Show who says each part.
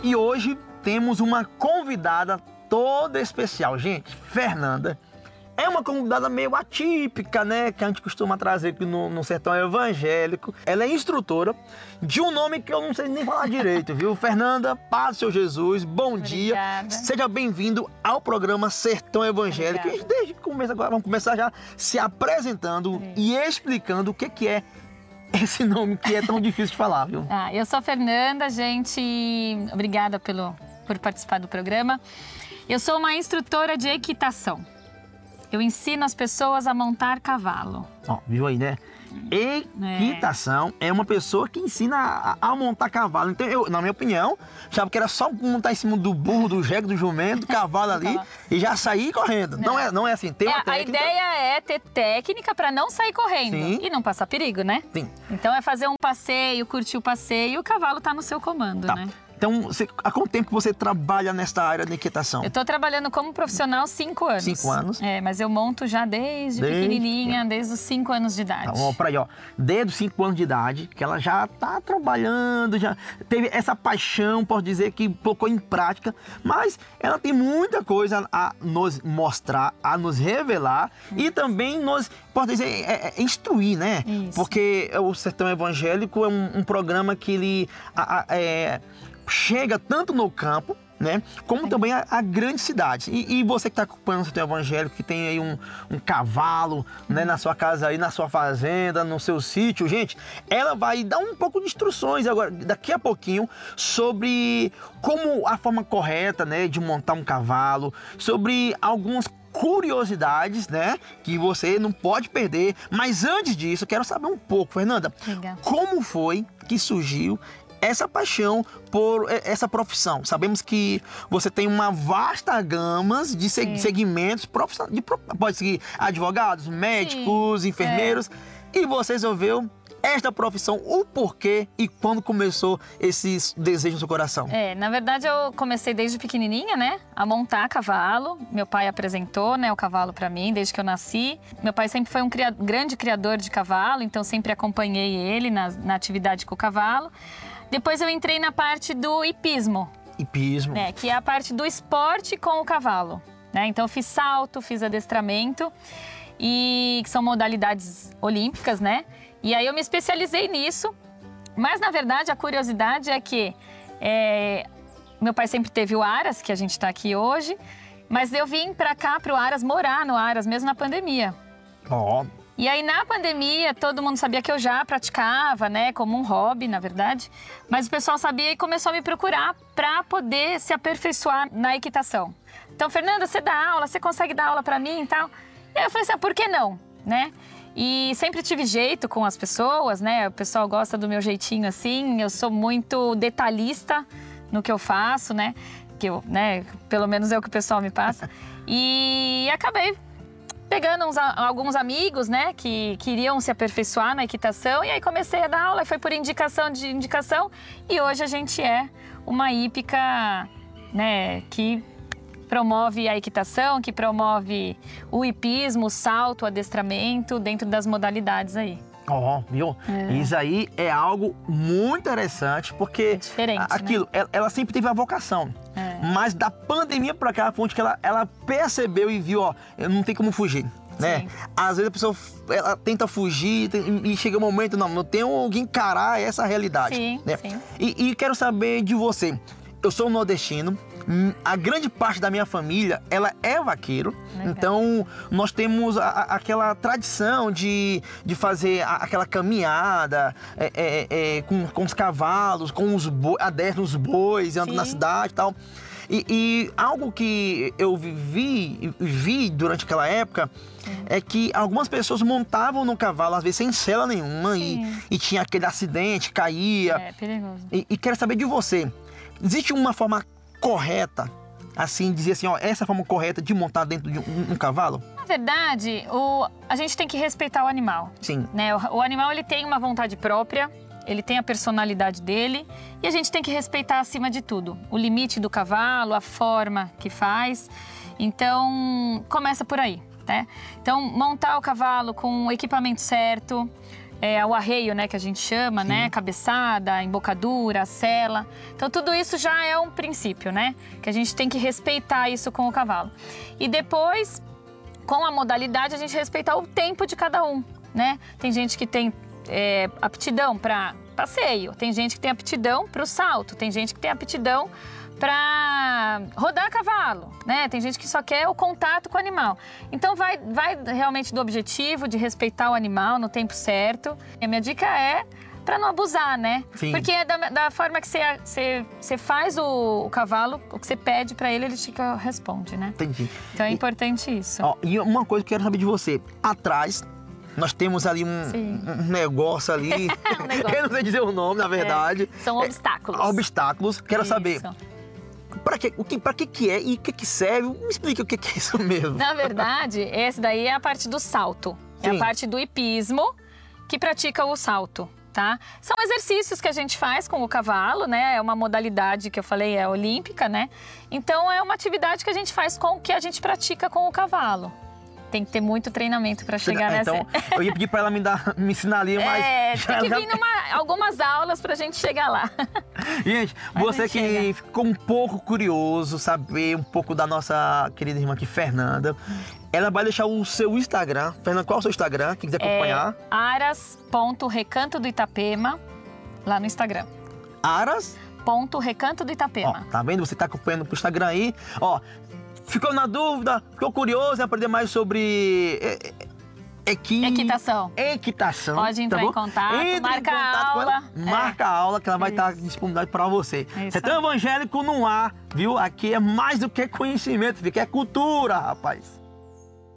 Speaker 1: E hoje temos uma convidada toda especial. Gente, Fernanda é uma convidada meio atípica, né? Que a gente costuma trazer aqui no Sertão Evangélico. Ela é instrutora de um nome que eu não sei nem falar direito, viu? Fernanda, paz do Senhor Jesus, bom dia. Seja bem-vindo ao programa Sertão Evangélico. E desde que começa agora, vamos começar já se apresentando e explicando o que é esse nome que é tão difícil de falar, viu?
Speaker 2: Eu sou a Fernanda, gente. Obrigada por participar do programa. Eu sou uma instrutora de equitação. Eu ensino as pessoas a montar cavalo.
Speaker 1: Ó, viu aí, né? Equitação é uma pessoa que ensina a montar cavalo. Então, eu, na minha opinião, achava que era só montar em cima do burro, do jegue, do jumento, do cavalo ali e já sair correndo. Não é assim, tem uma técnica.
Speaker 2: A ideia é ter técnica para não sair correndo e não passar perigo, né?
Speaker 1: Sim.
Speaker 2: Então é fazer um passeio, curtir o passeio e o cavalo tá no seu comando, né?
Speaker 1: Então, há quanto tempo que você trabalha nesta área de equitação?
Speaker 2: Eu estou trabalhando como profissional 5 anos.
Speaker 1: 5 anos?
Speaker 2: Mas eu monto já desde pequenininha, desde os 5 anos de idade.
Speaker 1: Então, para aí, ó, desde os 5 anos de idade, que ela já está trabalhando, já teve essa paixão, posso dizer, que colocou em prática, mas ela tem muita coisa a nos mostrar, a nos revelar e também nos, posso dizer, instruir, né?
Speaker 2: Isso.
Speaker 1: Porque o Sertão Evangélico é um programa que ele chega tanto no campo, né, como também a grande cidade. E você que está acompanhando o Sertão Evangélico, que tem aí um cavalo, né, na sua casa aí, na sua fazenda, no seu sítio, gente, ela vai dar um pouco de instruções agora, daqui a pouquinho, sobre como a forma correta, né, de montar um cavalo, sobre algumas curiosidades, né, que você não pode perder. Mas antes disso, eu quero saber um pouco, Fernanda, como foi que surgiu essa paixão por essa profissão? Sabemos que você tem uma vasta gama de segmentos profissionais, pode seguir advogados, médicos, enfermeiros, e você resolveu esta profissão, o porquê e quando começou esses desejos no seu coração?
Speaker 2: Na verdade eu comecei desde pequenininha, né, a montar cavalo. Meu pai apresentou, né, o cavalo para mim desde que eu nasci. Meu pai sempre foi um grande criador de cavalo, então sempre acompanhei ele na atividade com o cavalo. Depois eu entrei na parte do hipismo.
Speaker 1: Hipismo.
Speaker 2: Que é a parte do esporte com o cavalo, né? Então eu fiz salto, fiz adestramento, e que são modalidades olímpicas, né? E aí eu me especializei nisso, mas na verdade a curiosidade é que meu pai sempre teve o Aras, que a gente está aqui hoje, mas eu vim para cá, para o Aras, morar no Aras, mesmo na pandemia. E aí, na pandemia, todo mundo sabia que eu já praticava, né, como um hobby, na verdade. Mas o pessoal sabia e começou a me procurar para poder se aperfeiçoar na equitação. Então, Fernanda, você dá aula, você consegue dar aula para mim e tal? E aí eu falei assim, por que não, né? E sempre tive jeito com as pessoas, né? O pessoal gosta do meu jeitinho assim. Eu sou muito detalhista no que eu faço, né? Pelo menos é o que o pessoal me passa. E acabei pegando alguns amigos, né, que queriam se aperfeiçoar na equitação, e aí comecei a dar aula, e foi por indicação, e hoje a gente é uma hípica, né, que promove a equitação, que promove o hipismo, o salto, o adestramento, dentro das modalidades aí.
Speaker 1: Viu? Isso aí é algo muito interessante, porque
Speaker 2: diferente,
Speaker 1: aquilo, né? Ela sempre teve a vocação. Mas da pandemia pra cá, foi onde que ela percebeu e viu, eu não tem como fugir, né? Às vezes a pessoa ela tenta fugir e chega um momento, não, eu tenho que encarar essa realidade. Né? E quero saber de você. Eu sou nordestino, a grande parte da minha família, ela é vaqueiro. Legal. Então nós temos aquela tradição de fazer aquela caminhada com os cavalos, com os adestros, os bois, andando na cidade e tal. E algo que eu vi durante aquela época é que algumas pessoas montavam no cavalo, às vezes sem sela nenhuma, e tinha aquele acidente, caía.
Speaker 2: É perigoso.
Speaker 1: E quero saber de você, existe uma forma correta, assim, dizer assim, essa é a forma correta de montar dentro de um cavalo?
Speaker 2: Na verdade, a gente tem que respeitar o animal.
Speaker 1: Sim.
Speaker 2: Né? O animal, ele tem uma vontade própria, ele tem a personalidade dele, e a gente tem que respeitar acima de tudo o limite do cavalo, a forma que faz. Então, começa por aí, né? Então, montar o cavalo com o equipamento certo, o arreio, né, que a gente chama, né? Cabeçada, embocadura, sela. Então, tudo isso já é um princípio, né? Que a gente tem que respeitar isso com o cavalo. E depois, com a modalidade, a gente respeitar o tempo de cada um, né? Tem gente que tem aptidão para passeio, tem gente que tem aptidão para o salto, tem gente que tem aptidão para rodar a cavalo, né? Tem gente que só quer o contato com o animal. Então vai realmente do objetivo de respeitar o animal no tempo certo. E a minha dica é para não abusar, né?
Speaker 1: Sim.
Speaker 2: Porque é da forma que você faz o cavalo, o que você pede para ele te responde, né?
Speaker 1: Entendi.
Speaker 2: Então é importante isso.
Speaker 1: Ó, e uma coisa que eu quero saber de você. Atrás, nós temos ali um negócio ali.
Speaker 2: negócio.
Speaker 1: Eu não sei dizer o nome, na verdade.
Speaker 2: São obstáculos.
Speaker 1: Obstáculos. Quero saber.
Speaker 2: Isso.
Speaker 1: Pra que é e o que serve? Me explica o que é isso mesmo.
Speaker 2: Na verdade, esse daí é a parte do salto. É
Speaker 1: Sim.
Speaker 2: a parte do hipismo que pratica o salto, tá? São exercícios que a gente faz com o cavalo, né? É uma modalidade que eu falei, é olímpica, né? Então, é uma atividade que a gente faz com o que a gente pratica com o cavalo. Tem que ter muito treinamento para chegar nessa...
Speaker 1: Então, eu ia pedir pra ela me ensinar ali, mas...
Speaker 2: tem que vir algumas aulas pra gente chegar lá.
Speaker 1: Gente,
Speaker 2: Mas
Speaker 1: você
Speaker 2: não
Speaker 1: que
Speaker 2: chega.
Speaker 1: ficou um pouco curioso, saber um pouco da nossa querida irmã aqui, Fernanda, ela vai deixar o seu Instagram. Fernanda, qual é o seu Instagram? Quem quiser acompanhar.
Speaker 2: Aras.recanto do Itapema, lá no Instagram.
Speaker 1: Aras?
Speaker 2: Recanto do Itapema.
Speaker 1: Ó, tá vendo? Você tá acompanhando pro Instagram aí. Ó, ficou na dúvida? Ficou curioso em aprender mais sobre...
Speaker 2: Equitação.
Speaker 1: Equitação.
Speaker 2: Pode entrar
Speaker 1: tá bom?
Speaker 2: em contato,
Speaker 1: Entre
Speaker 2: marca
Speaker 1: em contato
Speaker 2: a
Speaker 1: com ela,
Speaker 2: aula.
Speaker 1: marca a aula que ela vai estar disponível para você.
Speaker 2: Isso
Speaker 1: Sertão Evangélico no ar, viu? Aqui é mais do que conhecimento, fica é cultura, rapaz.